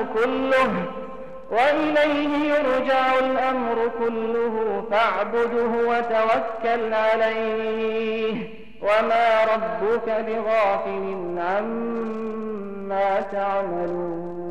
كله وإليه يرجع الأمر كله فاعبده وتوكل عليه وما ربك بغافل عما تعملون.